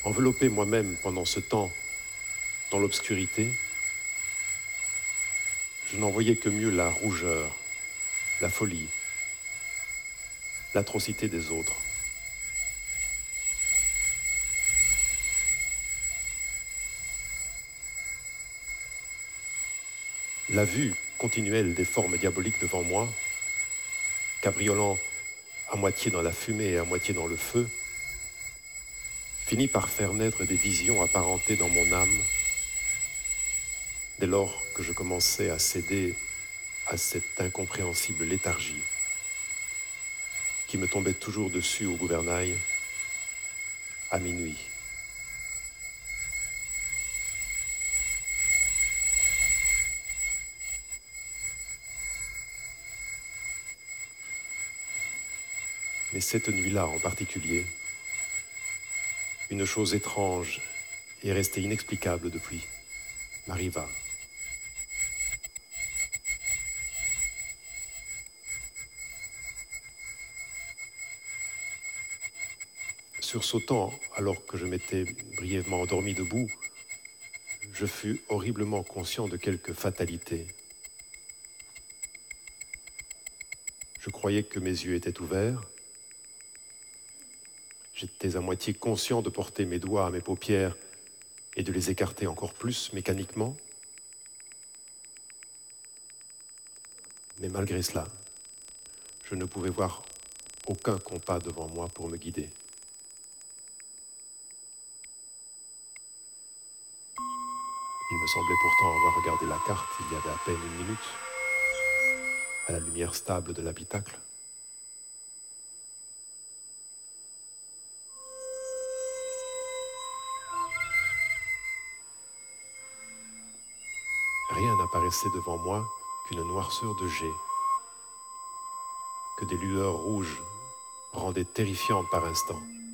Enveloppé moi-même pendant ce temps dans l'obscurité, je n'en voyais que mieux la rougeur, la folie, l'atrocité des autres. La vue continuelle des formes diaboliques devant moi, cabriolant à moitié dans la fumée et à moitié dans le feu, finit par faire naître des visions apparentées dans mon âme dès lors que je commençais à céder à cette incompréhensible léthargie qui me tombait toujours dessus au gouvernail à minuit. Mais cette nuit-là en particulier, une chose étrange et restée inexplicable depuis m'arriva. Sursautant alors que je m'étais brièvement endormi debout, je fus horriblement conscient de quelque fatalité. Je croyais que mes yeux étaient ouverts. J'étais à moitié conscient de porter mes doigts à mes paupières et de les écarter encore plus mécaniquement. Mais malgré cela, je ne pouvais voir aucun compas devant moi pour me guider. Il me semblait pourtant avoir regardé la carte il y avait à peine une minute, à la lumière stable de l'habitacle. Rien n'apparaissait devant moi qu'une noirceur de jet, que des lueurs rouges rendaient terrifiantes par instants.